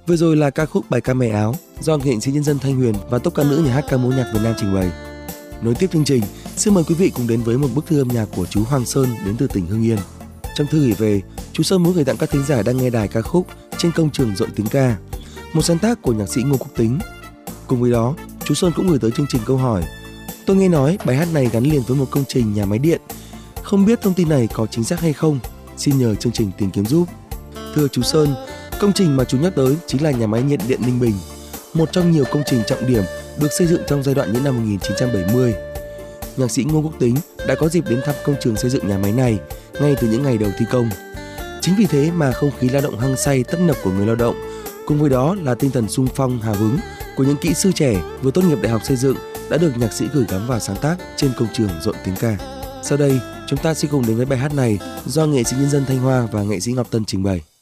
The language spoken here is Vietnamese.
Vừa rồi là ca khúc Bài ca mẹ áo do nghệ sĩ nhân dân Thanh Huyền và tốp ca nữ nhà hát ca mối nhạc Việt Nam trình bày. Nối tiếp chương trình, xin mời quý vị cùng đến với một bức thư âm nhạc của chú Hoàng Sơn đến từ tỉnh Hưng Yên. Trong thư gửi về, chú Sơn muốn gửi tặng các thính giả đang nghe đài ca khúc Trên công trường rộn tiếng ca, một sáng tác của nhạc sĩ Ngô Quốc Tính. Cùng với đó, chú Sơn cũng gửi tới chương trình câu hỏi: tôi nghe nói bài hát này gắn liền với một công trình nhà máy điện, không biết thông tin này có chính xác hay không, xin nhờ chương trình tìm kiếm giúp. Thưa chú Sơn, công trình mà chú nhắc tới chính là nhà máy nhiệt điện Ninh Bình, một trong nhiều công trình trọng điểm được xây dựng trong giai đoạn những năm 1970. Nhạc sĩ Ngô Quốc Tính đã có dịp đến thăm công trường xây dựng nhà máy này ngay từ những ngày đầu thi công. Chính vì thế mà không khí lao động hăng say tấp nập của người lao động, cùng với đó là tinh thần sung phong hào hứng của những kỹ sư trẻ vừa tốt nghiệp đại học xây dựng đã được nhạc sĩ gửi gắm vào sáng tác Trên công trường rộn tiếng ca. Sau đây, chúng ta sẽ cùng đến với bài hát này do nghệ sĩ nhân dân Thanh Hoa và nghệ sĩ Ngọc Tân trình bày.